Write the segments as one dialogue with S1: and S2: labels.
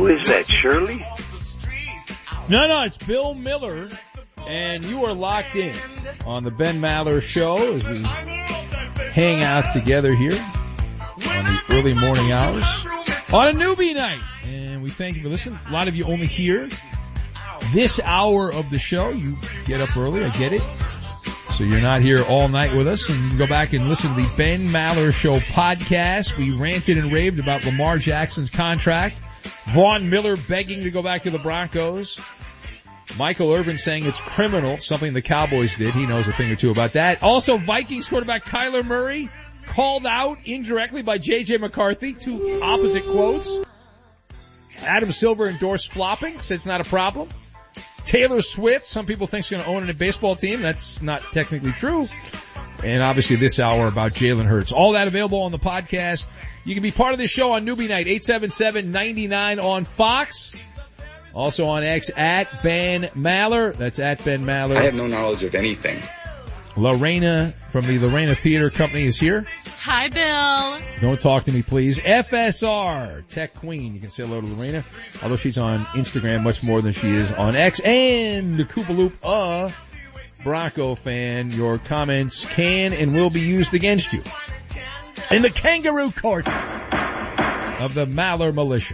S1: is that, Shirley?
S2: No, it's Bill Miller, and you are locked in on the Ben Maller Show as we hang out together here on the early morning hours on a newbie night. And we thank you for listening. A lot of you only hear this hour of the show. You get up early, I get it. So you're not here all night with us, and you can go back and listen to the Ben Maller Show podcast. We ranted and raved about Lamar Jackson's contract. Vaughn Miller begging to go back to the Broncos. Michael Irvin saying it's criminal, something the Cowboys did. He knows a thing or two about that. Also, Vikings quarterback Kyler Murray called out indirectly by J.J. McCarthy. Two opposite quotes. Adam Silver endorsed flopping, said it's not a problem. Taylor Swift, some people think she's going to own a baseball team. That's not technically true. And obviously this hour about Jalen Hurts. All that available on the podcast. You can be part of this show on Newbie Night, 877-99 on Fox. Also on X, at Ben Maller. That's at Ben Maller.
S3: I have no knowledge of anything.
S2: Lorena from the Lorena Theater Company is here.
S4: Hi, Bill.
S2: Don't talk to me, please. FSR, Tech Queen. You can say hello to Lorena, although she's on Instagram much more than she is on X. And the Koopa Loop, Bronco fan. Your comments can and will be used against you in the kangaroo court of the Maller Militia.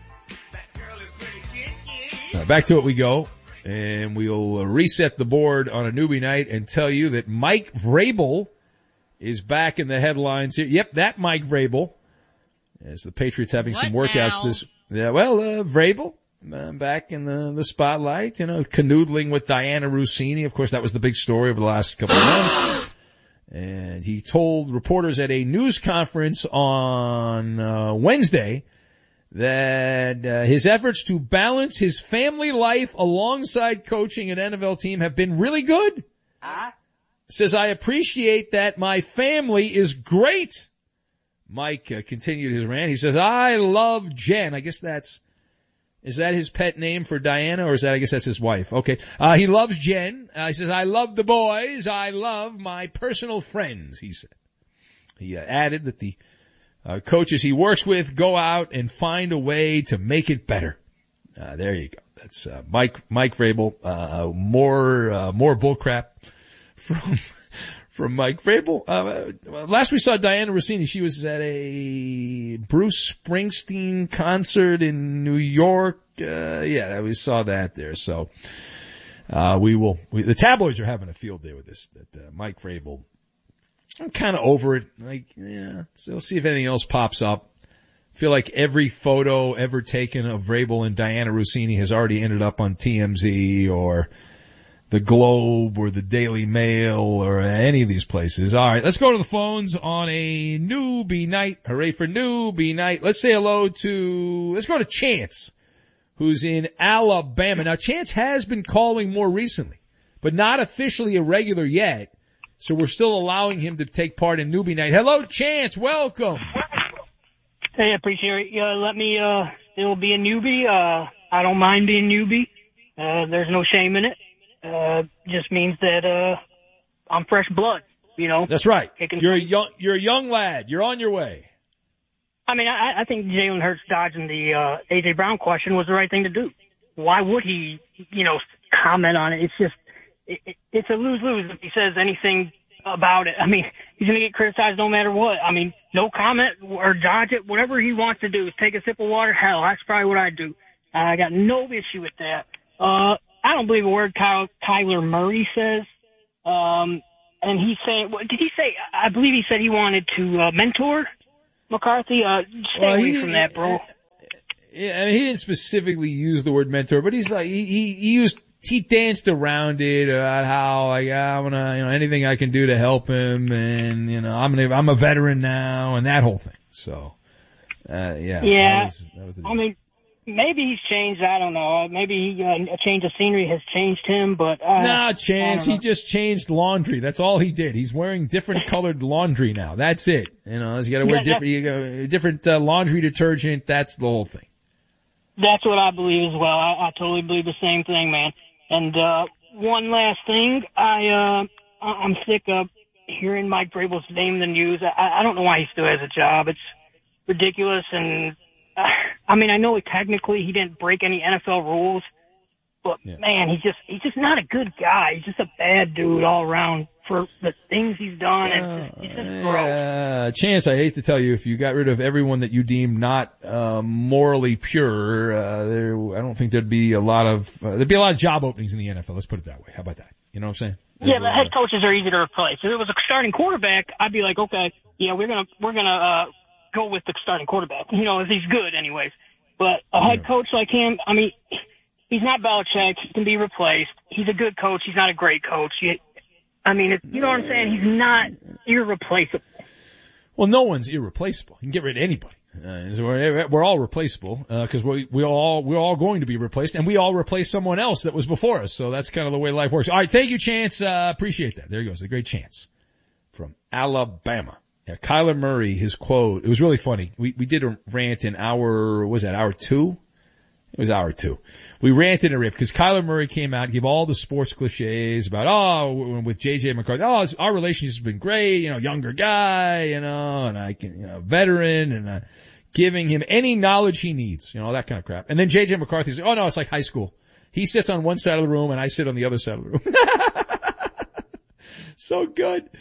S2: Back to it we go. And we'll reset the board on a newbie night and tell you that Mike Vrabel is back in the headlines here. Yep, that Mike Vrabel. As the Patriots having some workouts Vrabel, back in the spotlight, canoodling with Diana Rossini. Of course, that was the big story over the last couple of months. And he told reporters at a news conference on Wednesday that his efforts to balance his family life alongside coaching an NFL team have been really good. Says, I appreciate that my family is great. Mike continued his rant. He says, I love Jen. I guess is that his pet name for Diana, or I guess that's his wife? Okay. He loves Jen. He says, I love the boys. I love my personal friends, he said. He added that the coaches he works with go out and find a way to make it better. There you go. That's Mike Vrabel. More bullcrap from Mike Vrabel. Last we saw Diana Rossini, she was at a Bruce Springsteen concert in New York. We saw that there. So the tabloids are having a field day with this. That Mike Vrabel. I'm kind of over it. So we'll see if anything else pops up. I feel like every photo ever taken of Vrabel and Diana Rossini has already ended up on TMZ or the Globe or the Daily Mail or any of these places. All right, let's go to the phones on a newbie night. Hooray for newbie night. Let's say hello let's go to Chance, who's in Alabama. Now, Chance has been calling more recently, but not officially a regular yet. So we're still allowing him to take part in newbie night. Hello, Chance. Welcome.
S5: Hey, I appreciate it. Let me still be a newbie. I don't mind being newbie. There's no shame in it. Just means that I'm fresh blood,
S2: That's right. You're a young lad. You're on your way.
S5: I mean, I think Jalen Hurts dodging the A.J. Brown question was the right thing to do. Why would he, comment on it? It's just, it's a lose-lose if he says anything about it. I mean, he's going to get criticized no matter what. I mean, no comment or dodge it. Whatever he wants to do is take a sip of water. Hell, that's probably what I'd do. I got no issue with that. I don't believe a word Kyler Murray says. And he's saying, what did he say? I believe he said he wanted to mentor McCarthy. Stay away from that, bro.
S2: Yeah, I mean, he didn't specifically use the word mentor, but he's like, he danced around it about how I wanna, anything I can do to help him, and I'm a veteran now, and that whole thing. So, yeah. That was the deal.
S5: I mean, maybe he's changed. I don't know. Maybe a change of scenery has changed him, but
S2: no chance. He just changed laundry. That's all he did. He's wearing different colored laundry now. That's it. He's got to wear different laundry detergent. That's the whole thing.
S5: That's what I believe as well. I totally believe the same thing, man. And one last thing, I'm sick of hearing Mike Vrabel's name in the news. I don't know why he still has a job. It's ridiculous, and I mean, I know technically he didn't break any NFL rules, but man, he's just not a good guy. He's just a bad dude all around for the things he's done. And it's just gross.
S2: Chance, I hate to tell you, if you got rid of everyone that you deem not morally pure, I don't think there'd be a lot of job openings in the NFL. Let's put it that way. How about that? You know what I'm saying?
S5: Yeah, but head coaches are easy to replace. If it was a starting quarterback, I'd be like, okay, yeah, we're gonna go with the starting quarterback. You know, if he's good, anyways. But a head coach like him, I mean, he's not Belichick. He can be replaced. He's a good coach. He's not a great coach. You know what I'm saying? He's not irreplaceable.
S2: Well, no one's irreplaceable. You can get rid of anybody. So we're all replaceable, cause we're all going to be replaced, and we all replace someone else that was before us. So that's kind of the way life works. All right. Thank you, Chance. Appreciate that. There he goes. The great Chance from Alabama. Yeah. Kyler Murray, his quote, it was really funny. We did a rant in hour 2? It was hour 2. We ranted and riffed because Kyler Murray came out, gave all the sports cliches about, with JJ McCarthy, our relationship has been great, younger guy, and I can, veteran, and, giving him any knowledge he needs, that kind of crap. And then JJ McCarthy's like, oh no, it's like high school. He sits on one side of the room and I sit on the other side of the room. So good.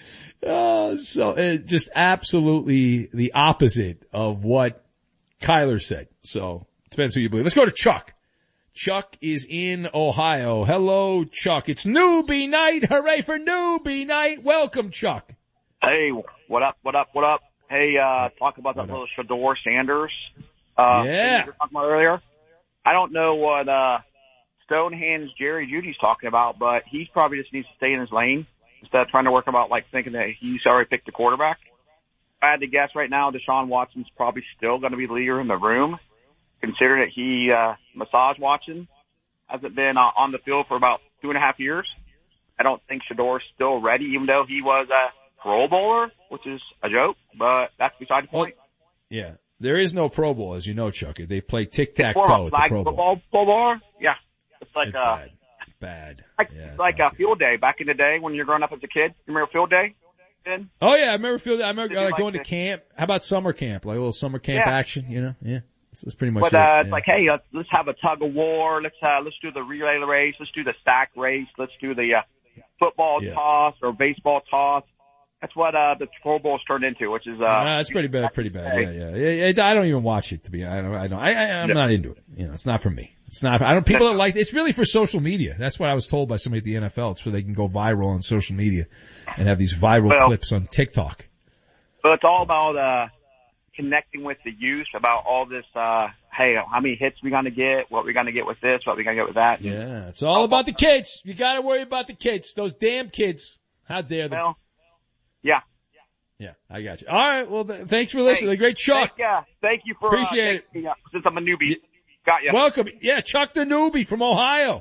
S2: Just absolutely the opposite of what Kyler said. So, depends who you believe. Let's go to Chuck. Chuck is in Ohio. Hello, Chuck. It's newbie night. Hooray for newbie night. Welcome, Chuck.
S1: Hey, what up? Hey, talk about that little Shedeur Sanders.
S2: Yeah.
S1: Thing you were talking about earlier. I don't know what, Stonehenge Jerry Judy's talking about, but he probably just needs to stay in his lane instead of trying to work about thinking that he's already picked the quarterback. If I had to guess right now, Deshaun Watson's probably still going to be the leader in the room, considering that he, massage Watson hasn't been on the field for about 2.5 years. I don't think Shedeur's still ready, even though he was a Pro Bowler, which is a joke, but that's beside the point.
S2: Yeah. There is no Pro Bowl, as you know, Chuck. They play tic-tac-toe at the Pro Bowl.
S1: Football? Yeah. It's like,
S2: it's bad.
S1: Like a field day back in the day when you're growing up as a kid. You remember field day?
S2: Oh yeah, I remember field day. I remember going to camp. How about summer camp? Like a little summer camp action, Yeah. That's pretty much it.
S1: It's like, hey, let's have a tug of war. Let's do the relay race. Let's do the stack race. Let's do the football toss or baseball toss. That's what the Pro Bowl's turned into, which is
S2: that's pretty bad. Yeah. I don't even watch it, to be honest. I'm not into it. It's not for me. It's not. People that like it's really for social media. That's what I was told by somebody at the NFL. It's so they can go viral on social media and have these viral clips on TikTok.
S1: So it's all about connecting with the youth about all this, hey, how many hits we gonna get, what we gonna get with this, what we gonna get with that.
S2: Yeah, it's all about the kids. You gotta worry about the kids. Those damn kids. How dare them?
S1: Well, yeah.
S2: Yeah, I got you. All right, well, thanks for listening. Great Chuck.
S1: Thank you for,
S2: appreciate it.
S1: Since I'm a newbie. Got you.
S2: Welcome. Yeah, Chuck the newbie from Ohio.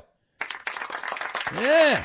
S2: Yeah.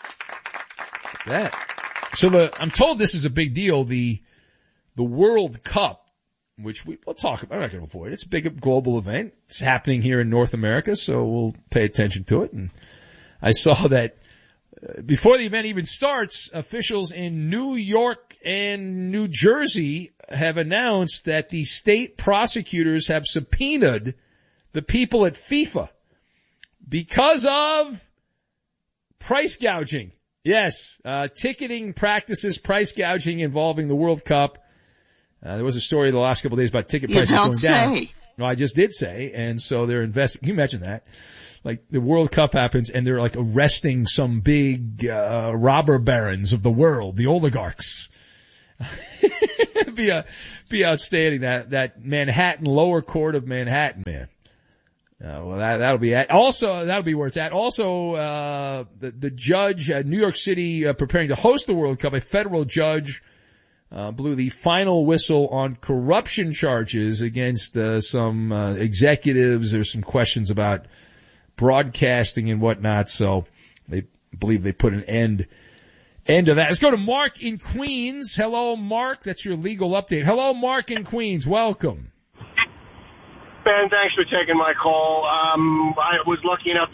S2: So I'm told this is a big deal. The World Cup, which we'll talk about. I'm not going to avoid it. It's a big global event. It's happening here in North America, so we'll pay attention to it. And I saw that before the event even starts, officials in New York and New Jersey have announced that the state prosecutors have subpoenaed the people at FIFA because of price gouging. Yes, ticketing practices, price gouging involving the World Cup. There was a story the last couple of days about ticket prices going down. No, I just did say, and so they're investigating. Can you imagine that? Like the World Cup happens and they're like arresting some big robber barons of the world, the oligarchs. be outstanding. That Manhattan, lower court of Manhattan, man. Well, that'll be at. Also, that'll be where it's at. Also, the judge at New York City, preparing to host the World Cup, a federal judge, blew the final whistle on corruption charges against, some, executives. There's some questions about broadcasting and whatnot. So they believe they put an end to that. Let's go to Mark in Queens. Hello, Mark. That's your legal update. Hello, Mark in Queens. Welcome.
S3: Ben, thanks for taking my call. I was lucky enough